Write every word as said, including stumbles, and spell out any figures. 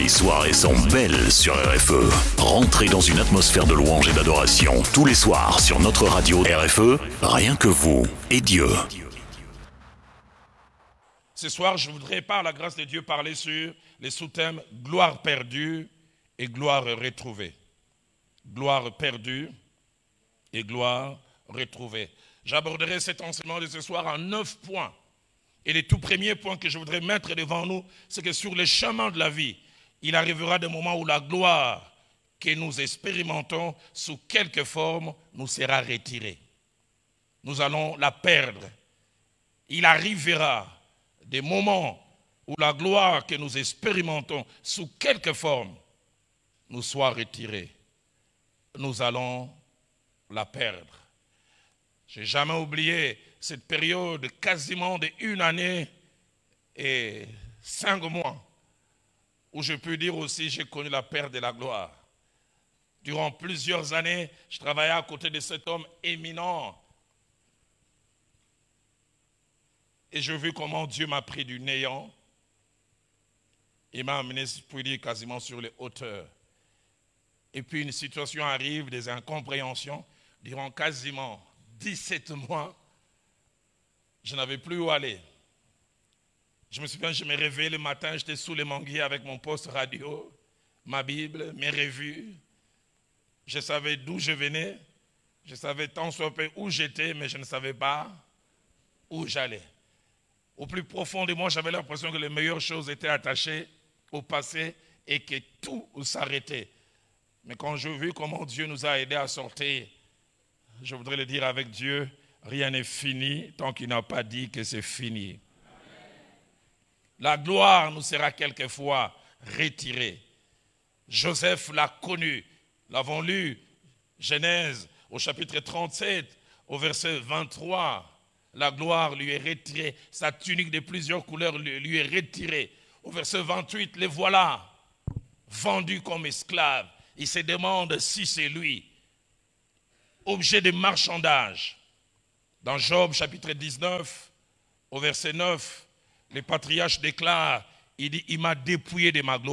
Les soirées sont belles sur R F E. Rentrez dans une atmosphère de louange et d'adoration. Tous les soirs sur notre radio R F E, rien que vous et Dieu. Ce soir, je voudrais, par la grâce de Dieu, parler sur les sous-thèmes gloire perdue et gloire retrouvée. Gloire perdue et gloire retrouvée. J'aborderai cet enseignement de ce soir en neuf points. Et le tout premier point que je voudrais mettre devant nous, c'est que sur le chemin de la vie, il arrivera des moments où la gloire que nous expérimentons sous quelque forme nous sera retirée. Nous allons la perdre. Il arrivera des moments où la gloire que nous expérimentons sous quelque forme nous soit retirée. Nous allons la perdre. Je n'ai jamais oublié cette période quasiment d'une année et cinq mois où je peux dire aussi j'ai connu la perte de la gloire. Durant plusieurs années, je travaillais à côté de cet homme éminent et j'ai vu comment Dieu m'a pris du néant et m'a amené, je peux dire, quasiment sur les hauteurs. Et puis une situation arrive, des incompréhensions, durant quasiment dix-sept mois, je n'avais plus où aller. Je me souviens, je me réveillais le matin, j'étais sous les manguiers avec mon poste radio, ma Bible, mes revues. Je savais d'où je venais, je savais tant soit peu où j'étais, mais je ne savais pas où j'allais. Au plus profond de moi, j'avais l'impression que les meilleures choses étaient attachées au passé et que tout s'arrêtait. Mais quand j'ai vu comment Dieu nous a aidés à sortir, je voudrais le dire avec Dieu, rien n'est fini tant qu'il n'a pas dit que c'est fini. Amen. La gloire nous sera quelquefois retirée. Joseph l'a connu. L'avons lu, Genèse au chapitre trente-sept, au verset vingt-trois. La gloire lui est retirée. Sa tunique de plusieurs couleurs lui est retirée. Au verset vingt-huit, les voilà, vendus comme esclaves. Il se demande si c'est lui. Objet de marchandage. Dans Job chapitre dix-neuf, au verset neuf, le patriarche déclare, il dit, il m'a dépouillé de ma gloire.